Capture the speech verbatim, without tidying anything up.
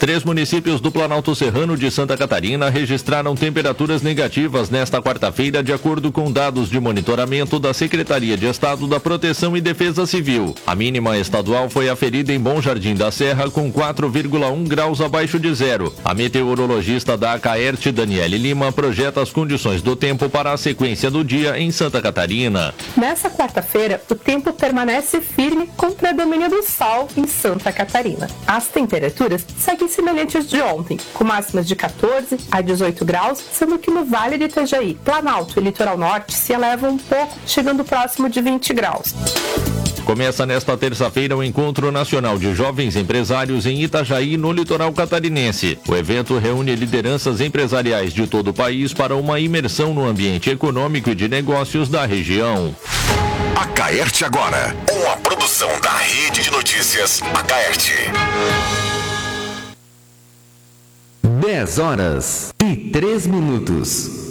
Três municípios do Planalto Serrano de Santa Catarina registraram temperaturas negativas nesta quarta-feira, de acordo com dados de monitoramento da Secretaria de Estado da Proteção e Defesa Civil. A mínima estadual foi aferida em Bom Jardim da Serra, com quatro vírgula um graus abaixo de zero. A meteorologista da Acaerte, Daniele Lima, projeta as condições do tempo para a sequência do dia em Santa Catarina. Nessa quarta-feira, o tempo permanece firme com predomínio do sol em Santa Catarina. As temperaturas seguem semelhantes de ontem, com máximas de quatorze a dezoito graus, sendo que no Vale de Itajaí, Planalto e Litoral Norte se elevam um pouco, chegando próximo de vinte graus. Começa nesta terça-feira o Encontro Nacional de Jovens Empresários em Itajaí, no litoral catarinense. O evento reúne lideranças empresariais de todo o país para uma imersão no ambiente econômico e de negócios da região. Acaerte agora, uma produção da Rede de Notícias Acaerte. dez horas e três minutos.